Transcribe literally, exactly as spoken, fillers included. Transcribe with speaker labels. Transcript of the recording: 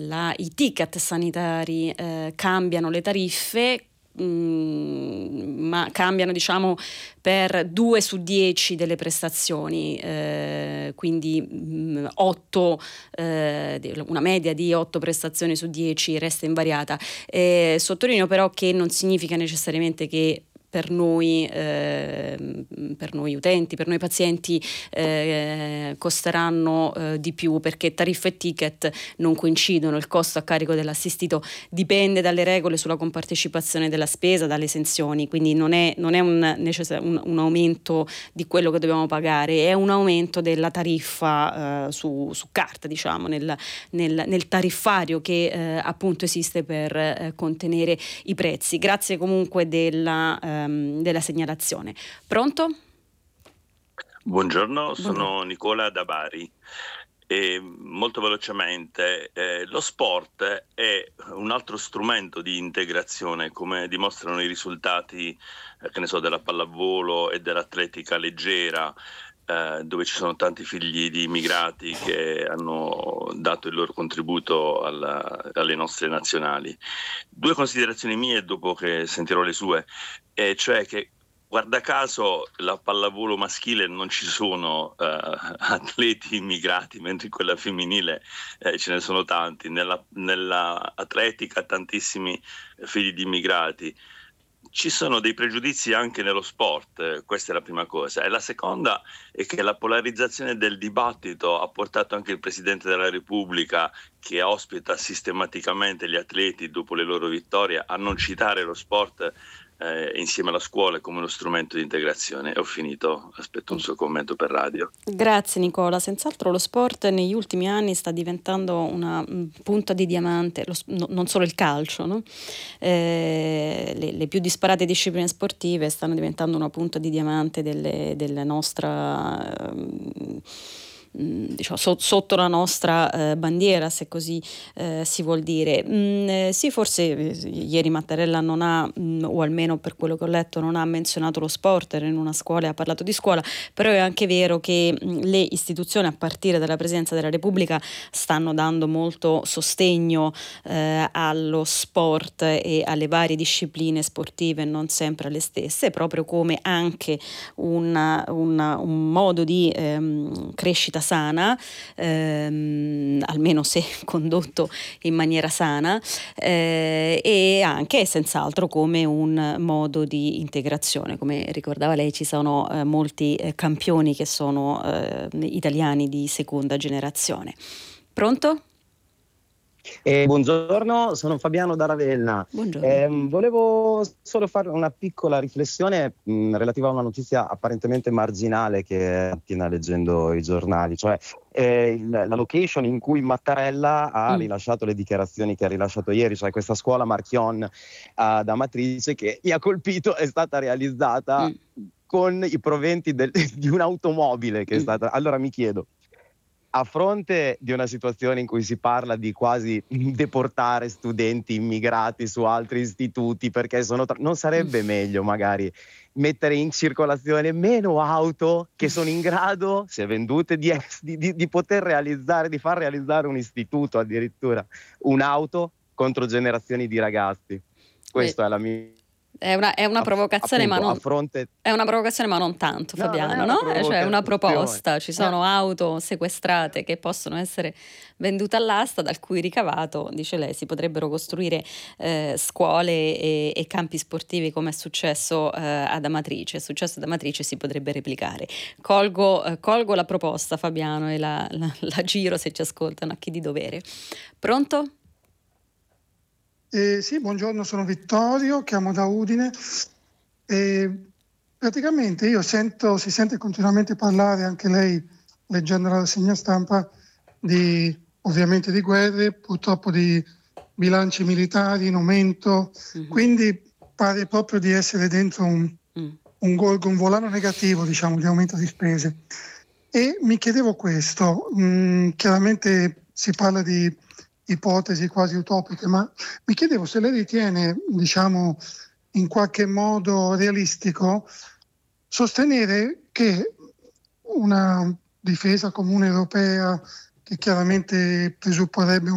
Speaker 1: la, i ticket sanitari eh, cambiano le tariffe, mh, ma cambiano diciamo per due su dieci delle prestazioni, eh, quindi mh, otto, eh, una media di otto prestazioni su dieci resta invariata. Eh, sottolineo però che non significa necessariamente che per noi, eh, per noi utenti, per noi pazienti eh, costeranno eh, di più, perché tariffa e ticket non coincidono. Il costo a carico dell'assistito dipende dalle regole sulla compartecipazione della spesa, dalle esenzioni, quindi non è, non è un, necessar- un, un aumento di quello che dobbiamo pagare, è un aumento della tariffa eh, su, su carta, diciamo, nel, nel, nel tariffario che eh, appunto esiste per eh, contenere i prezzi. Grazie comunque della eh, della segnalazione. Pronto?
Speaker 2: Buongiorno, sono
Speaker 1: Buongiorno.
Speaker 2: Nicola da Bari. E molto velocemente, eh, lo sport è un altro strumento di integrazione, come dimostrano i risultati eh, che ne so, della pallavolo e dell'atletica leggera, eh, dove ci sono tanti figli di immigrati che hanno dato il loro contributo alla, alle nostre nazionali. Due considerazioni mie dopo che sentirò le sue, e cioè che guarda caso la pallavolo maschile non ci sono uh, atleti immigrati, mentre in quella femminile eh, ce ne sono tanti. Nella, nella atletica tantissimi figli di immigrati. Ci sono dei pregiudizi anche nello sport, eh, questa è la prima cosa. E la seconda è che la polarizzazione del dibattito ha portato anche il Presidente della Repubblica, che ospita sistematicamente gli atleti dopo le loro vittorie, a non citare lo sport Eh, insieme alla scuola come uno strumento di integrazione. Ho finito, aspetto un suo commento per radio.
Speaker 1: Grazie Nicola, senz'altro lo sport negli ultimi anni sta diventando una mh, punta di diamante, lo, no, non solo il calcio, no? eh, le, le più disparate discipline sportive stanno diventando una punta di diamante delle, della nostra eh, diciamo so, sotto la nostra eh, bandiera, se così eh, si vuol dire. Mm, eh, sì, forse eh, ieri Mattarella non ha, mh, o almeno per quello che ho letto, non ha menzionato lo sport, era in una scuola e ha parlato di scuola, però è anche vero che mh, le istituzioni, a partire dalla Presidenza della Repubblica, stanno dando molto sostegno eh, allo sport e alle varie discipline sportive, non sempre alle stesse, proprio come anche una, una, un modo di ehm, crescita sana, ehm, almeno se condotto in maniera sana, eh, e anche senz'altro come un modo di integrazione. Come ricordava lei, ci sono eh, molti eh, campioni che sono eh, italiani di seconda generazione. Pronto?
Speaker 3: Eh, buongiorno, sono Fabiano da Ravenna.
Speaker 1: Buongiorno.
Speaker 3: Eh, volevo solo fare una piccola riflessione mh, relativa a una notizia apparentemente marginale che appena leggendo i giornali, cioè eh, il, la location in cui Mattarella ha
Speaker 1: Mm.
Speaker 3: rilasciato le dichiarazioni che ha rilasciato ieri, cioè questa scuola Marchion ad Amatrice, che mi ha colpito, è stata realizzata
Speaker 1: Mm.
Speaker 3: con i proventi del, di un'automobile che è
Speaker 1: Mm.
Speaker 3: stata. Allora mi chiedo, a fronte di una situazione in cui si parla di quasi deportare studenti immigrati su altri istituti perché sono tra... non sarebbe meglio magari mettere in circolazione meno auto che sono in grado, se vendute, di, di, di, di poter realizzare, di far realizzare un istituto, addirittura un'auto contro generazioni di ragazzi? Questa è la mia...
Speaker 1: È una, è una provocazione,
Speaker 3: appunto,
Speaker 1: ma non
Speaker 3: a fronte...
Speaker 1: è una provocazione, ma non tanto,
Speaker 3: No, non è
Speaker 1: Fabiano,
Speaker 3: una
Speaker 1: no? Eh, Cioè, una
Speaker 3: provocazione.
Speaker 1: proposta. Ci sono auto sequestrate che possono essere vendute all'asta, dal cui ricavato, dice lei, si potrebbero costruire eh, scuole e, e campi sportivi, come è successo eh, ad Amatrice. È successo ad Amatrice, si potrebbe replicare. Colgo, eh, colgo la proposta, Fabiano, e la, la, la giro, se ci ascoltano, a chi di dovere. Pronto?
Speaker 4: Eh, sì, buongiorno, sono Vittorio, chiamo da Udine. E praticamente io sento, si sente continuamente parlare, anche lei leggendo la rassegna stampa, di ovviamente di guerre, purtroppo di bilanci militari in aumento, mm-hmm. Quindi pare proprio di essere dentro un, mm. un gorgo, un volano negativo, diciamo, di aumento di spese. E mi chiedevo questo, mh, chiaramente si parla di ipotesi quasi utopiche, ma mi chiedevo se lei ritiene, diciamo, in qualche modo realistico sostenere che una difesa comune europea, che chiaramente presupporrebbe